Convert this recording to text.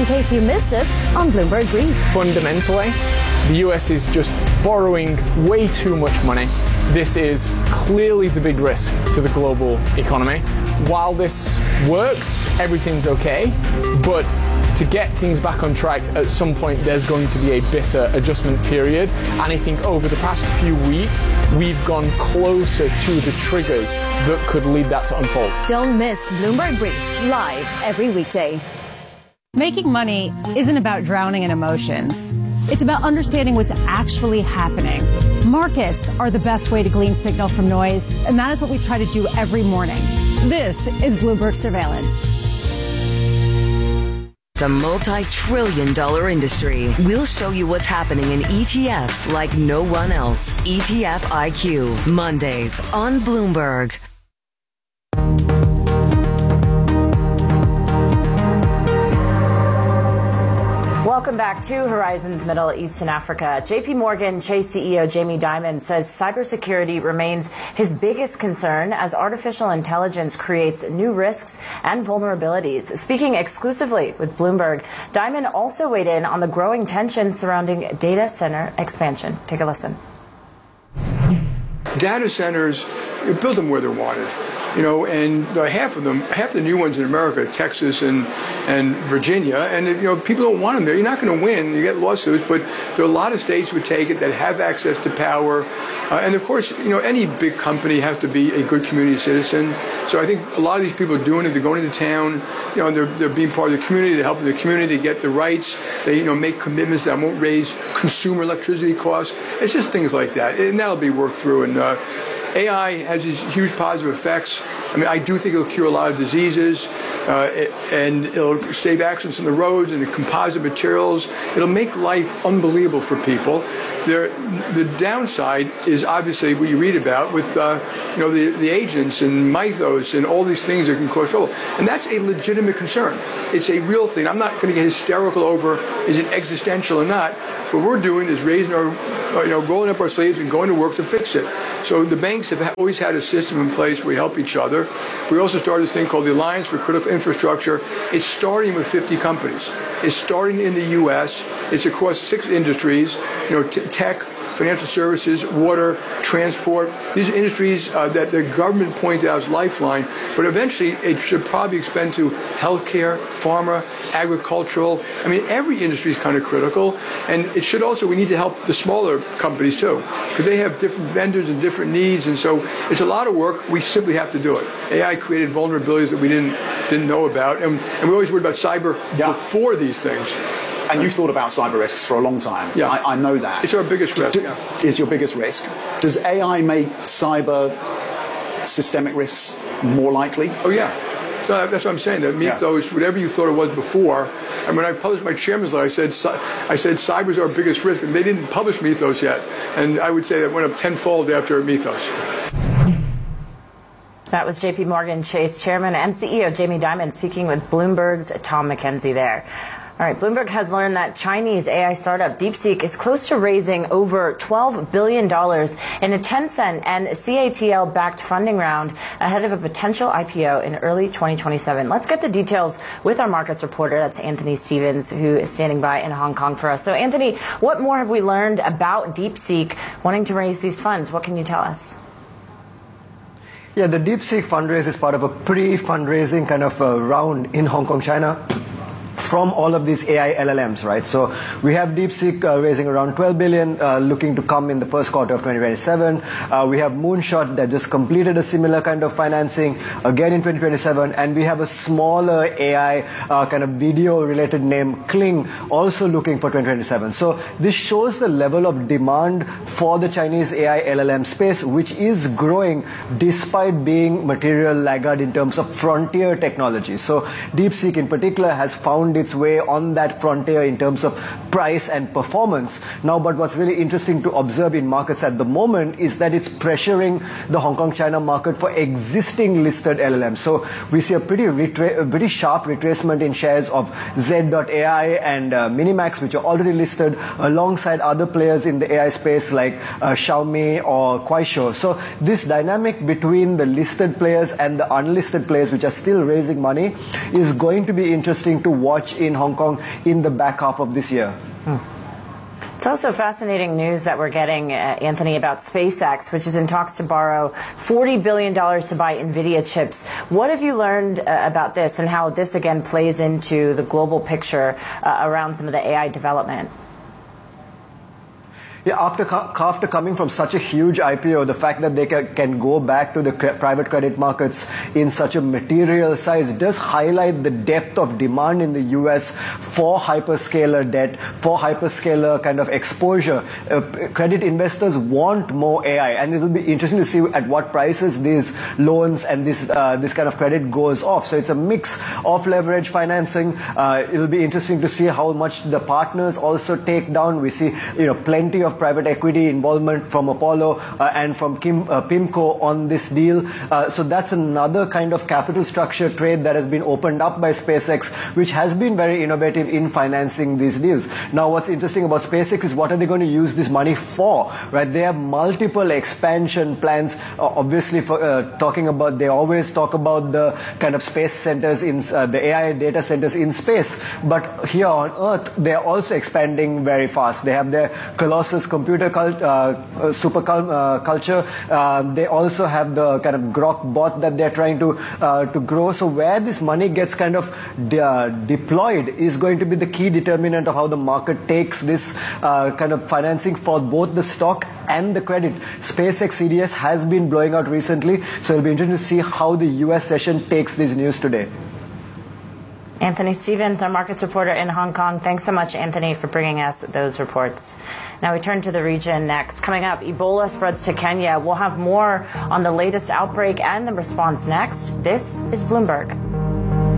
in case you missed it on Bloomberg Brief. Fundamentally, the US is just borrowing way too much money. This is clearly the big risk to the global economy. While this works, everything's okay, but to get things back on track, at some point there's going to be a bitter adjustment period. And I think over the past few weeks, we've gone closer to the triggers that could lead that to unfold. Don't miss Bloomberg Brief, live every weekday. Making money isn't about drowning in emotions. It's about understanding what's actually happening. Markets are the best way to glean signal from noise, and that is what we try to do every morning. This is Bloomberg Surveillance. It's a multi-trillion-dollar industry. We'll show you what's happening in ETFs like no one else. ETF IQ, Mondays on Bloomberg. Welcome back to Horizons Middle East and Africa. JP Morgan Chase CEO Jamie Dimon says cybersecurity remains his biggest concern as artificial intelligence creates new risks and vulnerabilities. Speaking exclusively with Bloomberg, Dimon also weighed in on the growing tension surrounding data center expansion. Take a listen. Data centers, you build them where they're wanted. You know, and half the new ones in America, Texas and Virginia, and people don't want them there. You're not going to win. You get lawsuits, but there are a lot of states who would take it that have access to power, and of course, any big company has to be a good community citizen. So I think a lot of these people are doing it. They're going into town, and they're being part of the community. They're helping the community get the rights. They make commitments that won't raise consumer electricity costs. It's just things like that, and that'll be worked through. And AI has these huge positive effects. I mean, I do think it'll cure a lot of diseases, and it'll save accidents on the roads and the composite materials. It'll make life unbelievable for people. The downside is obviously what you read about with the agents and Mythos and all these things that can cause trouble. And that's a legitimate concern. It's a real thing. I'm not going to get hysterical over is it existential or not. What we're doing is raising our, rolling up our sleeves and going to work to fix it. So the banks have always had a system in place where we help each other. We also started this thing called the Alliance for Critical Infrastructure. It's starting with 50 companies. It's starting in the U.S. It's across 6 industries, tech, financial services, water, transport. These are industries that the government pointed out as lifeline, but eventually it should probably expand to healthcare, pharma, agricultural. I mean, every industry is kind of critical, and it should also, we need to help the smaller companies too, because they have different vendors and different needs, and so it's a lot of work. We simply have to do it. AI created vulnerabilities that we didn't know about, and we always worried about cyber before these things. And you've thought about cyber risks for a long time. Yeah, I know that. It's our biggest risk. Is your biggest risk. Does AI make cyber systemic risks more likely? Oh, yeah. So that's what I'm saying. That Mythos, whatever you thought it was before. And when I published my chairman's letter, I said cyber is our biggest risk, and they didn't publish Mythos yet. And I would say that went up tenfold after Mythos. That was JP Morgan Chase Chairman and CEO Jamie Dimon speaking with Bloomberg's Tom McKenzie there. All right, Bloomberg has learned that Chinese AI startup DeepSeek is close to raising over $12 billion in a Tencent and CATL-backed funding round ahead of a potential IPO in early 2027. Let's get the details with our markets reporter. That's Anthony Stevens, who is standing by in Hong Kong for us. So, Anthony, what more have we learned about DeepSeek wanting to raise these funds? What can you tell us? Yeah, the DeepSeek fundraise is part of a pre-fundraising kind of round in Hong Kong, China, from all of these AI LLMs, right? So we have DeepSeek raising around 12 billion, looking to come in the first quarter of 2027. We have Moonshot that just completed a similar kind of financing again in 2027, and we have a smaller AI kind of video-related name, Kling, also looking for 2027. So this shows the level of demand for the Chinese AI LLM space, which is growing despite being material laggard in terms of frontier technology. So DeepSeek in particular has found its way on that frontier in terms of price and performance. Now, but what's really interesting to observe in markets at the moment is that it's pressuring the Hong Kong China market for existing listed LLMs. So we see a pretty sharp retracement in shares of Z.ai and Minimax, which are already listed alongside other players in the AI space like Xiaomi or Kuaishou. So this dynamic between the listed players and the unlisted players, which are still raising money, is going to be interesting to watch watch in Hong Kong in the back half of this year. It's also fascinating news that we're getting, Anthony, about SpaceX, which is in talks to borrow $40 billion to buy NVIDIA chips. What have you learned about this and how this, again, plays into the global picture around some of the AI development? Yeah, after coming from such a huge IPO, the fact that they can go back to the private credit markets in such a material size does highlight the depth of demand in the US for hyperscaler debt, for hyperscaler kind of exposure. Credit investors want more AI, and it will be interesting to see at what prices these loans and this kind of credit goes off. So it's a mix of leverage financing. It will be interesting to see how much the partners also take down. We see, plenty of private equity involvement from Apollo and from PIMCO on this deal. So that's another kind of capital structure trade that has been opened up by SpaceX, which has been very innovative in financing these deals. Now, what's interesting about SpaceX is what are they going to use this money for, right? They have multiple expansion plans. Obviously, for they always talk about the kind of space centers in the AI data centers in space. But here on Earth, they are also expanding very fast. They have their Colossus computer superculture. They also have the kind of Grok bot that they're trying to grow. So where this money gets kind of deployed is going to be the key determinant of how the market takes this kind of financing for both the stock and the credit. SpaceX CDS has been blowing out recently, so it'll be interesting to see how the US session takes this news today. Anthony Stevens, our markets reporter in Hong Kong. Thanks so much, Anthony, for bringing us those reports. Now we turn to the region next. Coming up, Ebola spreads to Kenya. We'll have more on the latest outbreak and the response next. This is Bloomberg.